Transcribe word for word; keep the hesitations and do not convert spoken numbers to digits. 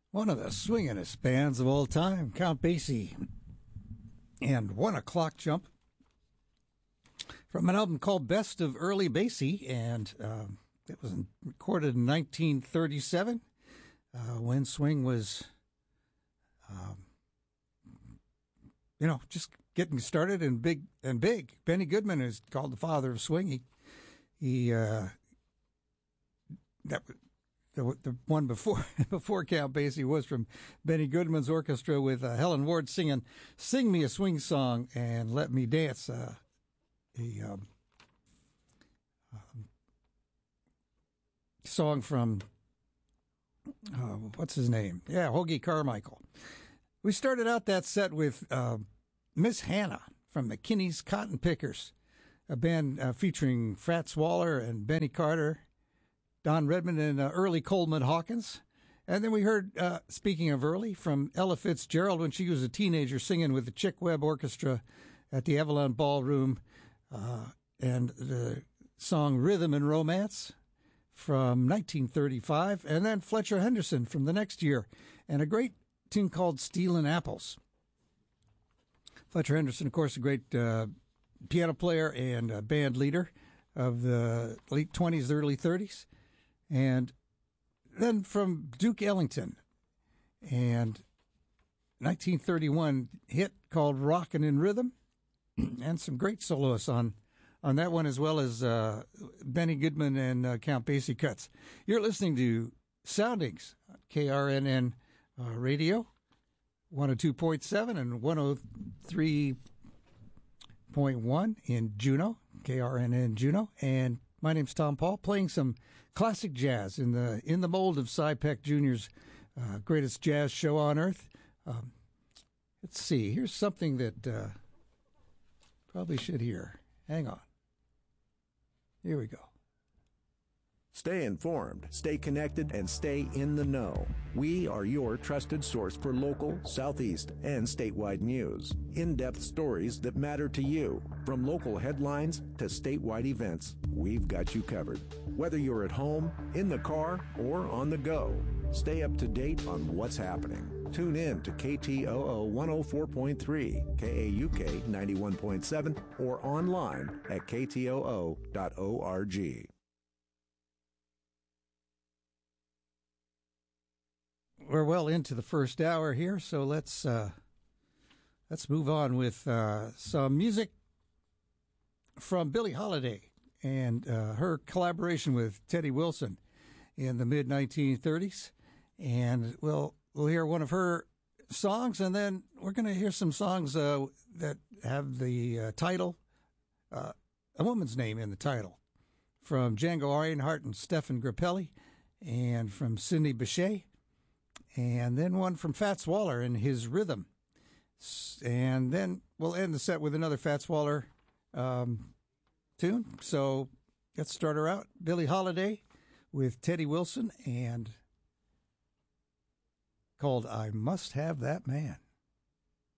One of the swinginest bands of all time, Count Basie, and One O'Clock Jump, from an album called Best of Early Basie, and uh, it was recorded in nineteen thirty-seven, uh, when swing was, um, you know, just getting started and big and big. Benny Goodman is called the father of swing. He, he uh, that. The, the one before before Count Basie was from Benny Goodman's orchestra with uh, Helen Ward singing "Sing Me a Swing Song" and "Let Me Dance." Uh, a um, um, song from uh, what's his name? Yeah, Hoagy Carmichael. We started out that set with uh, Miss Hannah from McKinney's Cotton Pickers, a band uh, featuring Fats Waller and Benny Carter, Don Redmond, and uh, Early Coleman Hawkins. And then we heard, uh, speaking of Early, from Ella Fitzgerald when she was a teenager singing with the Chick Webb Orchestra at the Avalon Ballroom, uh, and the song Rhythm and Romance from nineteen thirty-five. And then Fletcher Henderson from the next year, and a great tune called Stealin' Apples. Fletcher Henderson, of course, a great uh, piano player and uh, band leader of the late twenties, early thirties. And then from Duke Ellington, and nineteen thirty-one hit called Rockin' in Rhythm, and some great soloists on, on that one, as well as uh, Benny Goodman and uh, Count Basie cuts. You're listening to Soundings, K R N N uh, Radio, one oh two point seven and one oh three point one in Juneau, K R N N Juneau, and my name's Tom Paul, playing some classic jazz in the in the mold of Cy Peck Junior's uh, greatest jazz show on earth. Um, let's see. Here's something that uh, probably should hear. Hang on. Here we go. Stay informed, stay connected, and stay in the know. We are your trusted source for local, Southeast, and statewide news. In-depth stories that matter to you. From local headlines to statewide events, we've got you covered. Whether you're at home, in the car, or on the go, stay up to date on what's happening. Tune in to K T O O one oh four point three, K A U K ninety-one point seven, or online at K T O O dot org. We're well into the first hour here, so let's uh, let's move on with uh, some music from Billie Holiday and uh, her collaboration with Teddy Wilson in the mid nineteen thirties, and we'll we'll hear one of her songs, and then we're going to hear some songs uh, that have the uh, title, uh, a woman's name in the title, from Django Reinhardt and Stefan Grappelli, and from Sidney Bechet. And then one from Fats Waller and his Rhythm. And then we'll end the set with another Fats Waller um, tune. So let's start her out. Billie Holiday with Teddy Wilson, and called I Must Have That Man.